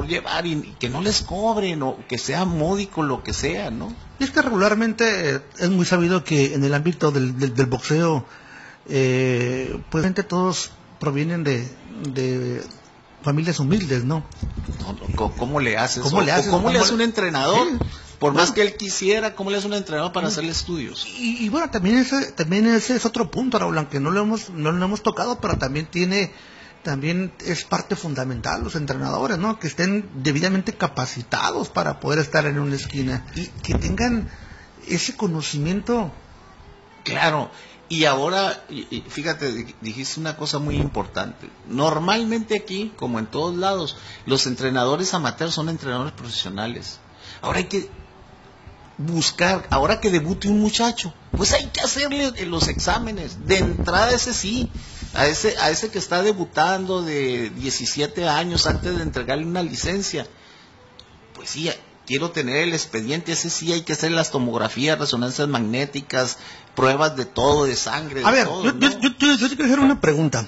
por llevar y que no les cobren o que sea módico lo que sea, ¿no? Y es que regularmente es muy sabido que en el ámbito del boxeo, pues todos provienen de familias humildes, ¿no? ¿Cómo le haces? ¿Cómo le haces? ¿Cómo le hace un entrenador? Sí. Por más que él quisiera, ¿cómo le hace un entrenador para hacerle estudios? Y bueno, también ese es otro punto, Raúl, aunque no lo hemos tocado, pero también es parte fundamental los entrenadores, ¿no? Que estén debidamente capacitados para poder estar en una esquina y que tengan ese conocimiento. Claro, y ahora, fíjate, dijiste una cosa muy importante. Normalmente aquí, como en todos lados, los entrenadores amateurs son entrenadores profesionales. Ahora hay que buscar, ahora que debute un muchacho, pues hay que hacerle los exámenes. De entrada ese sí, a ese que está debutando de 17 años antes de entregarle una licencia, pues sí, quiero tener el expediente, ese sí hay que hacer las tomografías, resonancias magnéticas, pruebas de todo, de sangre, de todo, yo te quiero hacer una pregunta.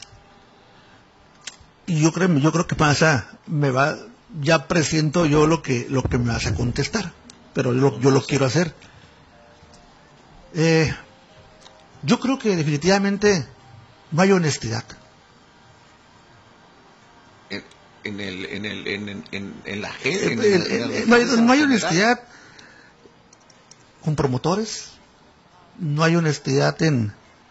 Y yo creo que ya presiento yo lo que me vas a contestar, pero yo lo quiero hacer. Yo creo que definitivamente no hay honestidad. En la gente. No hay honestidad con promotores, no hay honestidad en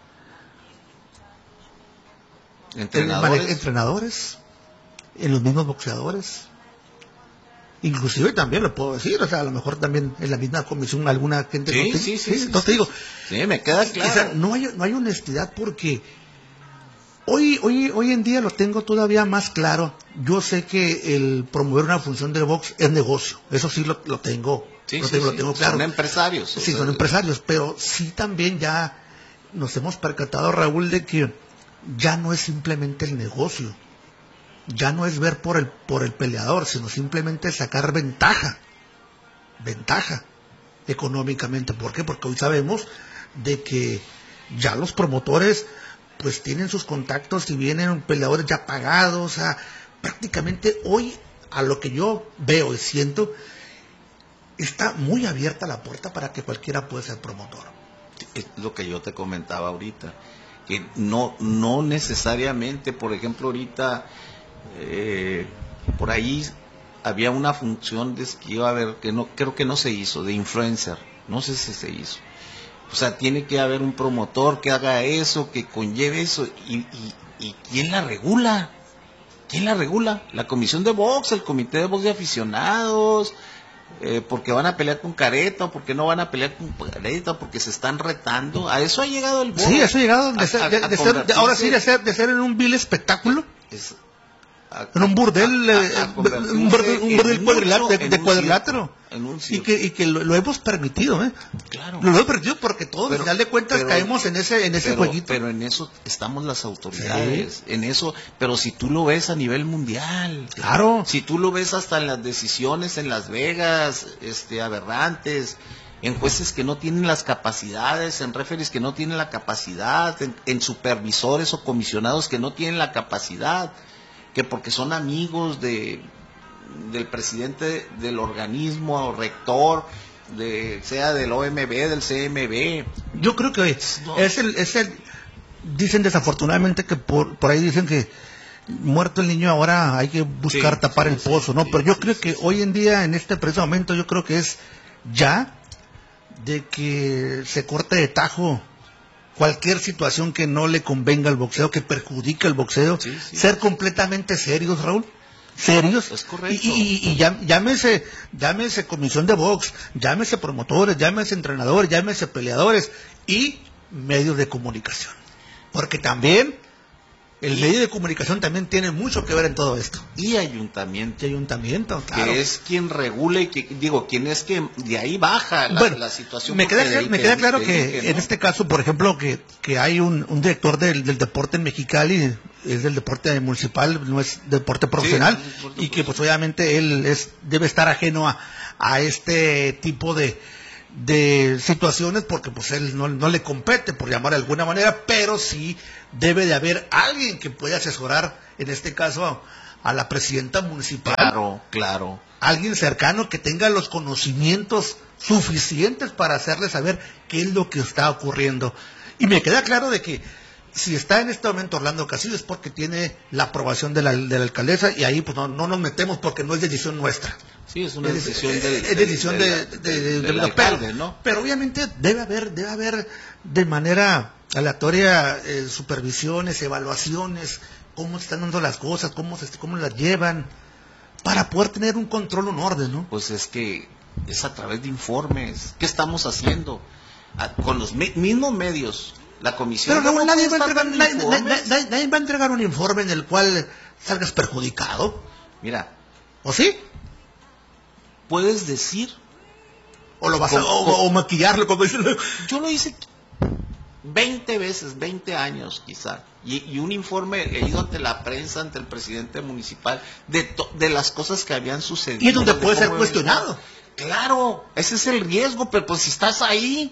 entrenadores, en los mismos boxeadores. Inclusive también lo puedo decir, o sea, a lo mejor también en la misma comisión alguna gente entonces te digo, sí, me queda claro. O sea, no hay honestidad porque hoy en día lo tengo todavía más claro. Yo sé que el promover una función del box es negocio, eso sí lo tengo, lo tengo claro. Son empresarios. Sí, son empresarios, pero sí también ya nos hemos percatado, Raúl, de que ya no es simplemente el negocio. Ya no es ver por el peleador, sino simplemente sacar ventaja económicamente. ¿Por qué? Porque hoy sabemos de que ya los promotores pues tienen sus contactos y vienen peleadores ya pagados, o sea, prácticamente hoy, a lo que yo veo y siento, está muy abierta la puerta para que cualquiera pueda ser promotor. Es lo que yo te comentaba ahorita, que no necesariamente, por ejemplo, ahorita por ahí había una función que iba a haber, que no creo que no se hizo, de influencer, no sé si se hizo. O sea, tiene que haber un promotor que haga eso, que conlleve eso, y ¿quién la regula? ¿Quién la regula? La comisión de box, el comité de box de aficionados, porque van a pelear con careta, o porque no van a pelear con careta, porque se están retando. A eso ha llegado el box. Sí, eso ha llegado de ser en un vil espectáculo. En un burdel, un burdel de cuadrilátero. Y que lo hemos permitido, Claro. Lo hemos permitido porque todos, al final de cuentas, caemos en ese jueguito. Pero en eso estamos las autoridades, en eso, pero si tú lo ves a nivel mundial, claro. Si tú lo ves hasta en las decisiones en Las Vegas, aberrantes, en jueces que no tienen las capacidades, en referees que no tienen la capacidad, en supervisores o comisionados que no tienen la capacidad, que porque son amigos del presidente del organismo o rector, sea del OMB, del CMB. Yo creo que dicen desafortunadamente que por ahí dicen que muerto el niño ahora hay que buscar tapar el pozo, ¿no? Pero yo creo que hoy en día, en este preciso momento, yo creo que es ya de que se corte de tajo cualquier situación que no le convenga al boxeo, que perjudique al boxeo, ser completamente serios, Raúl, serios. Es correcto. Y llámese comisión de box, llámese promotores, llámese entrenadores, llámese peleadores y medios de comunicación. Porque también el medio de comunicación también tiene mucho que ver en todo esto. Y ayuntamiento. Claro. Que es quien regula y quien es que de ahí baja la situación. Me queda claro que en este caso, por ejemplo, que hay un director del deporte en Mexicali, es del deporte municipal, no es deporte profesional, y que pues obviamente él debe estar ajeno a este tipo de situaciones, porque pues él no le compete, por llamar de alguna manera, pero sí debe de haber alguien que pueda asesorar, en este caso a la presidenta municipal. Claro. Alguien cercano que tenga los conocimientos suficientes para hacerle saber qué es lo que está ocurriendo. Y me queda claro de que si está en este momento Orlando Castillo es porque tiene la aprobación de la alcaldesa, y ahí pues no nos metemos porque no es decisión nuestra. Sí, es una decisión del alcalde, ¿no? Pero obviamente debe haber de manera aleatoria supervisiones, evaluaciones, cómo se están dando las cosas, cómo las llevan, para poder tener un control, un orden, ¿no? Pues es que es a través de informes. ¿Qué estamos haciendo? Con los mismos medios, la comisión... Pero nadie va a entregar un informe en el cual salgas perjudicado. Mira. ¿O sí? Puedes decir... O lo vas o maquillarlo, como dicen. Yo lo hice 20 veces, 20 años quizá, y un informe he ido ante la prensa, ante el presidente municipal, de las cosas que habían sucedido. Y es donde puede ser cuestionado. Claro, ese es el riesgo, pero pues si estás ahí,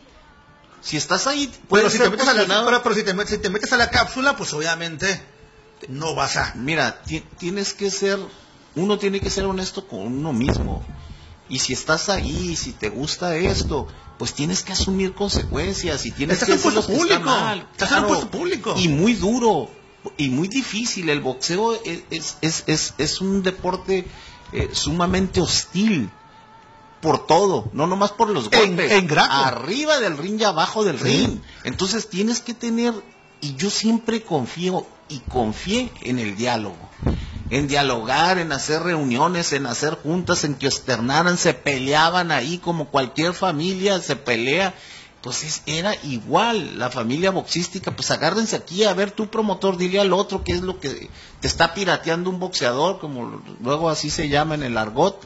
puede ser cuestionado. Pero si te metes a la cápsula, pues obviamente no vas a... Mira, uno tiene que ser honesto con uno mismo. Y si estás ahí, si te gusta esto, pues tienes que asumir consecuencias y tienes que decir lo que está mal. Estás en un puesto público. Y muy duro y muy difícil. El boxeo es un deporte sumamente hostil por todo, no nomás por los golpes, arriba del ring y abajo del ring. Entonces tienes que tener, y yo siempre confío y confié en el diálogo. En dialogar, en hacer reuniones, en hacer juntas, en que externaran, se peleaban ahí como cualquier familia se pelea. Pues era igual, la familia boxística, pues agárrense aquí, a ver, tu promotor, dile al otro qué es lo que te está pirateando un boxeador, como luego así se llama en el argot.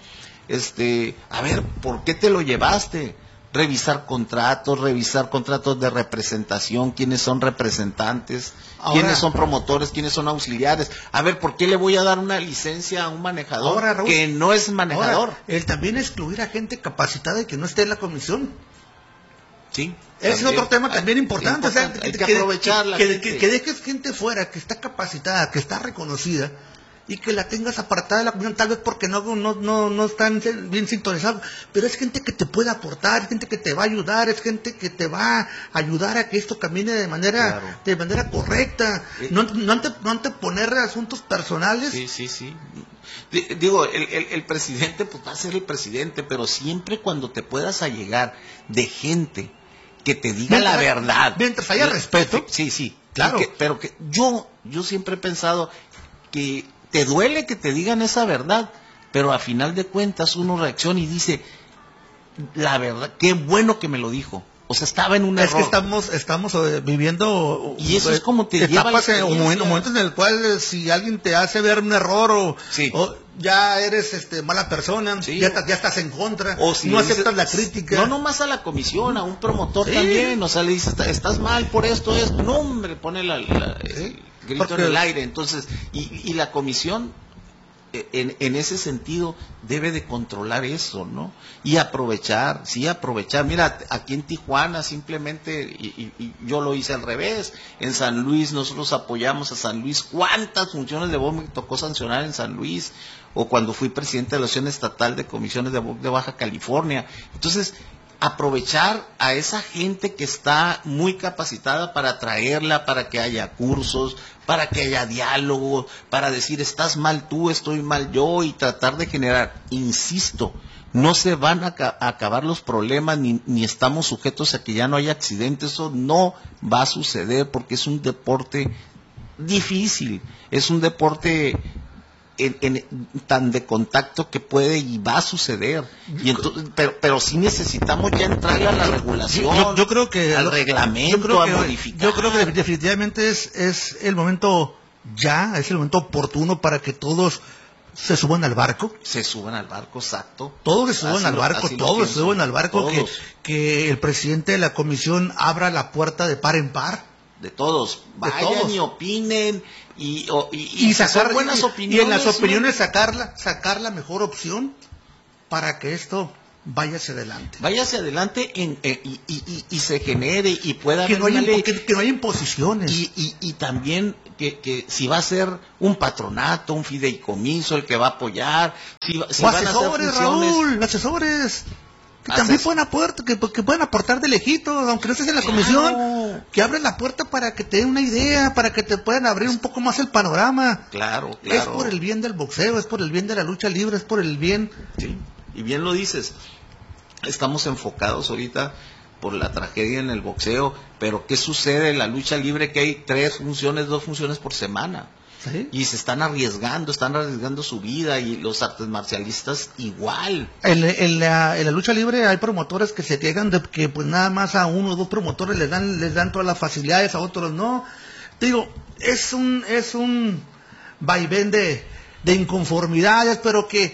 A ver, ¿por qué te lo llevaste? Revisar contratos de representación, quiénes son representantes, quiénes son promotores, quiénes son auxiliares. A ver, ¿por qué le voy a dar una licencia a un manejador Raúl, que no es manejador? El también excluir a gente capacitada y que no esté en la comisión. Sí. Ese es otro tema también importante. Hay que aprovecharla. Que dejes gente fuera, que está capacitada, que está reconocida, y que la tengas apartada de la comisión, tal vez porque no están bien sintonizados, pero es gente que te puede aportar, es gente que te va a ayudar, es gente que te va a ayudar a que esto camine de manera correcta, no anteponer asuntos personales. Sí. Digo, el presidente pues va a ser el presidente, pero siempre cuando te puedas allegar de gente que te diga la verdad. Mientras haya respeto. Sí, claro. Pero que yo siempre he pensado que te duele que te digan esa verdad, pero a final de cuentas uno reacciona y dice, la verdad, qué bueno que me lo dijo. O sea, estaba en un error. Es que estamos viviendo... Y eso es como te lleva la experiencia. Momentos en el cual si alguien te hace ver un error o ya eres mala persona, ya estás en contra, o si no aceptas la crítica. No nomás a la comisión, a un promotor también. O sea, le dices, estás mal por esto. No, hombre, pone el grito en el aire. Entonces, y la comisión en ese sentido debe de controlar eso, ¿no? Y aprovechar. Mira, aquí en Tijuana simplemente, y yo lo hice al revés, en San Luis nosotros apoyamos a San Luis. ¿Cuántas funciones de voz me tocó sancionar en San Luis? O cuando fui presidente de la Asociación Estatal de Comisiones de Voz de Baja California. Entonces, aprovechar a esa gente que está muy capacitada para traerla, para que haya cursos, para que haya diálogo, para decir estás mal tú, estoy mal yo, y tratar de generar, insisto, no se van a acabar los problemas ni estamos sujetos a que ya no haya accidentes. Eso no va a suceder porque es un deporte difícil, es un deporte tan de contacto que puede y va a suceder, y entonces, pero sí necesitamos ya entrarle a la regulación, yo creo que al reglamento, a modificar. Yo creo que definitivamente es el momento es el momento oportuno para que todos se suban al barco. Exacto. Todos se suban al barco, que el presidente de la comisión abra la puerta de par en par. De todos, vayan y opinen y sacar buenas opiniones. Y en las opiniones sacar la mejor opción para que esto vaya hacia adelante. Vaya hacia adelante y se genere y pueda que haber no, una ley. que no haya imposiciones. Y también que si va a ser un patronato, un fideicomiso el que va a apoyar, si o van a hacer asesores, funciones. Raúl, asesores. Que también pueden aportar de lejitos, aunque no estés en la comisión, que abren la puerta para que te den una idea, para que te puedan abrir un poco más el panorama. Claro. Es por el bien del boxeo, es por el bien de la lucha libre, es por el bien. Sí, y bien lo dices. Estamos enfocados ahorita por la tragedia en el boxeo, pero ¿qué sucede en la lucha libre? Que hay 2 funciones por semana. ¿Sí? Y se están arriesgando su vida, y los artes marcialistas igual. En la lucha libre hay promotores que se quejan de que pues nada más a 1 o 2 promotores les dan todas las facilidades, a otros no. Te digo, es un vaivén de inconformidades, pero que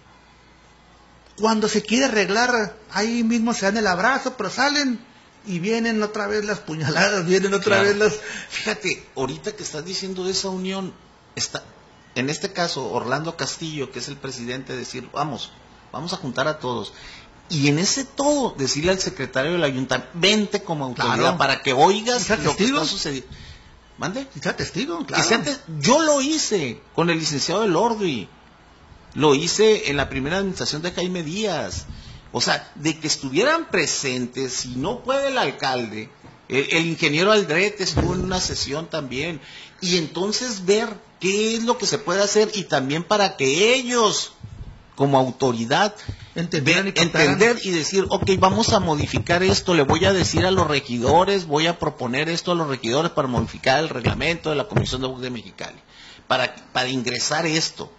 cuando se quiere arreglar, ahí mismo se dan el abrazo, pero salen y vienen otra vez las puñaladas, vienen otra vez las... Fíjate, ahorita que estás diciendo de esa unión, está, en este caso, Orlando Castillo, que es el presidente, decir, vamos a juntar a todos. Y en ese todo, decirle al secretario del ayuntamiento, vente como autoridad, para que oigas lo que está sucediendo. ¿Mande? Y sea testigo, claro. Yo lo hice con el licenciado Elordi. Lo hice en la primera administración de Jaime Díaz. O sea, de que estuvieran presentes, si no puede el alcalde, el ingeniero Aldrete estuvo en una sesión también, y entonces ver qué es lo que se puede hacer, y también para que ellos, como autoridad, entender y decir, ok, vamos a modificar esto, le voy a decir a los regidores, voy a proponer esto a los regidores para modificar el reglamento de la Comisión de Box de Mexicali, para ingresar esto.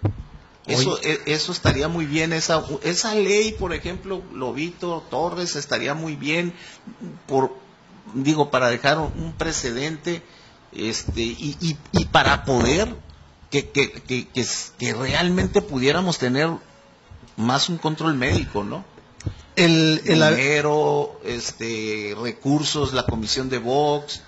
Eso estaría muy bien, esa ley, por ejemplo, Lobito Torres, estaría muy bien, para dejar un precedente, y para poder que realmente pudiéramos tener más un control médico, ¿no? Dinero, recursos, la comisión de box.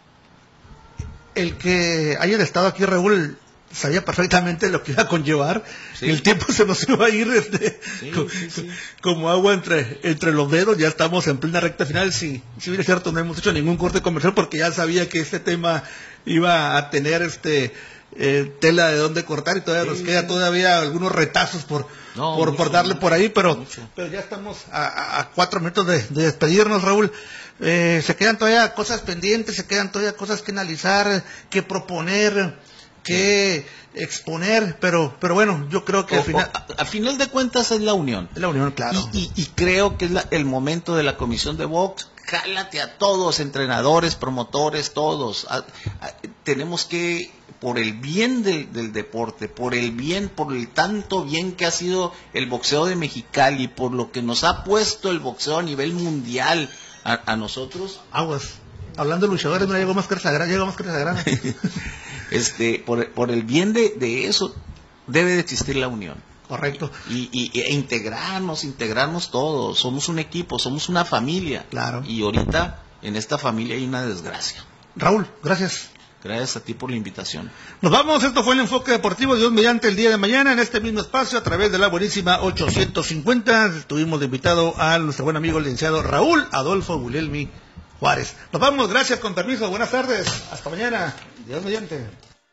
El que haya estado aquí, Raúl, sabía perfectamente lo que iba a conllevar. Sí. El tiempo se nos iba a ir como agua entre los dedos. Ya estamos en plena recta final. Si bien es cierto, no hemos hecho ningún corte comercial porque ya sabía que este tema iba a tener tela de dónde cortar, y todavía nos queda algunos retazos por darle por ahí, pero ya estamos a 4 minutos de despedirnos, Raúl. Se quedan todavía cosas pendientes, se quedan todavía cosas que analizar, que proponer, que exponer, pero bueno, yo creo que al final de cuentas es la unión. Es la unión, claro. Y creo que es el momento de la comisión de box. Jálate a todos, entrenadores, promotores, todos. Tenemos que, por el bien del deporte, por el tanto bien que ha sido el boxeo de Mexicali, por lo que nos ha puesto el boxeo a nivel mundial a nosotros. Aguas. Hablando de luchadores, no llegó Máscara Sagrada. Por el bien de eso, debe de existir la unión. Correcto. E integrarnos todos. Somos un equipo, somos una familia. Claro. Y ahorita, en esta familia hay una desgracia. Raúl, gracias. Gracias a ti por la invitación. Nos vamos, esto fue el Enfoque Deportivo, Dios mediante, el día de mañana, en este mismo espacio, a través de la buenísima 850. Tuvimos de invitado a nuestro buen amigo el licenciado Raúl Adolfo Gulielmi Juárez. Nos vamos, gracias, con permiso, buenas tardes, hasta mañana, Dios mediante.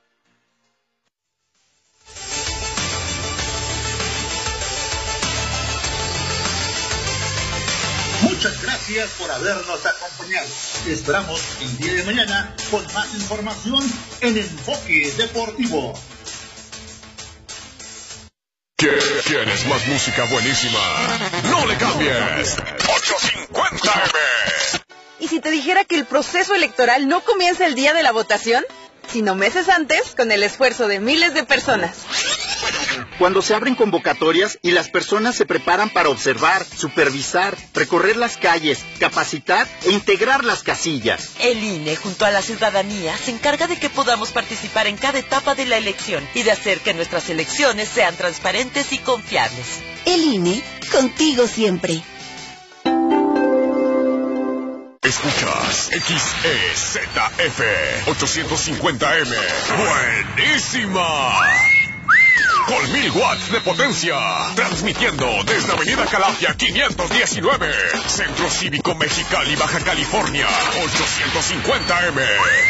Muchas gracias por habernos acompañado. Esperamos el día de mañana con más información en Enfoque Deportivo. ¿Quieres más música buenísima? ¡No le cambies! 850M. ¿Y si te dijera que el proceso electoral no comienza el día de la votación, sino meses antes, con el esfuerzo de miles de personas? Cuando se abren convocatorias y las personas se preparan para observar, supervisar, recorrer las calles, capacitar e integrar las casillas. El INE, junto a la ciudadanía, se encarga de que podamos participar en cada etapa de la elección y de hacer que nuestras elecciones sean transparentes y confiables. El INE, contigo siempre. Escuchas XEZF 850M. ¡Buenísima! con 1000 watts de potencia. Transmitiendo desde Avenida Calafia 519. Centro Cívico Mexicali, Baja California, 850M.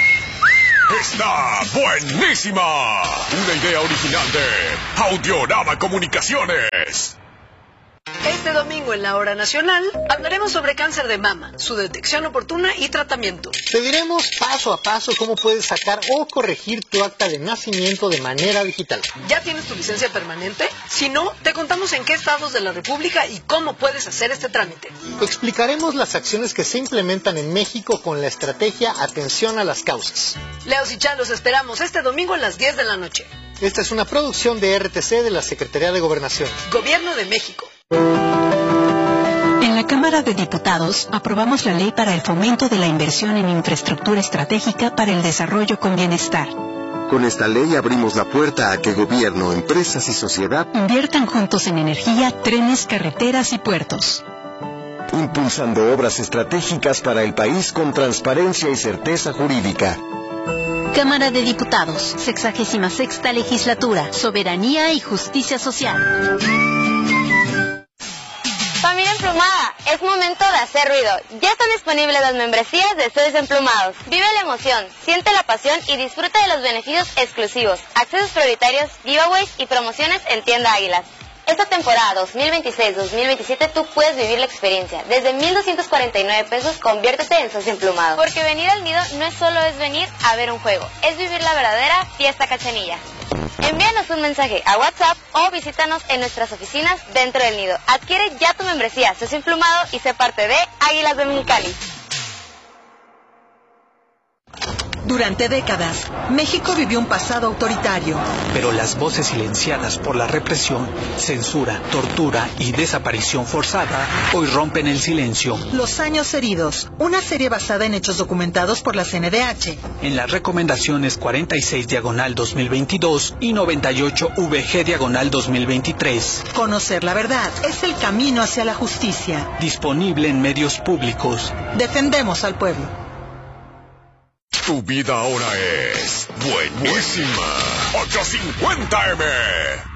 Está buenísima. Una idea original de Audiorama Comunicaciones. Este domingo en la Hora Nacional hablaremos sobre cáncer de mama, su detección oportuna y tratamiento. Te diremos paso a paso cómo puedes sacar o corregir tu acta de nacimiento de manera digital. ¿Ya tienes tu licencia permanente? Si no, te contamos en qué estados de la República y cómo puedes hacer este trámite. Explicaremos las acciones que se implementan en México con la estrategia Atención a las Causas. Leos y Chá, los esperamos este domingo a las 10 de la noche. Esta es una producción de RTC de la Secretaría de Gobernación. Gobierno de México. En la Cámara de Diputados aprobamos la ley para el fomento de la inversión en infraestructura estratégica para el desarrollo con bienestar. Con esta ley abrimos la puerta a que gobierno, empresas y sociedad inviertan juntos en energía, trenes, carreteras y puertos. Impulsando obras estratégicas para el país con transparencia y certeza jurídica. Cámara de Diputados, 66ª Legislatura, Soberanía y Justicia Social. Familia Emplumada, es momento de hacer ruido. Ya están disponibles las membresías de Estudios Emplumados. Vive la emoción, siente la pasión y disfruta de los beneficios exclusivos, accesos prioritarios, giveaways y promociones en Tienda Águilas. Esta temporada 2026-2027 tú puedes vivir la experiencia. Desde 1,249 pesos, conviértete en socio emplumado. Porque venir al nido no es solo venir a ver un juego, es vivir la verdadera fiesta cachanilla. Envíanos un mensaje a WhatsApp o visítanos en nuestras oficinas dentro del nido. Adquiere ya tu membresía socio emplumado y sé parte de Águilas de Mexicali. Durante décadas, México vivió un pasado autoritario. Pero las voces silenciadas por la represión, censura, tortura y desaparición forzada hoy rompen el silencio. Los años heridos, una serie basada en hechos documentados por la CNDH. En las recomendaciones 46/2022 y 98/VG/2023. Conocer la verdad es el camino hacia la justicia. Disponible en medios públicos. Defendemos al pueblo. Tu vida ahora es buenísima. 850M.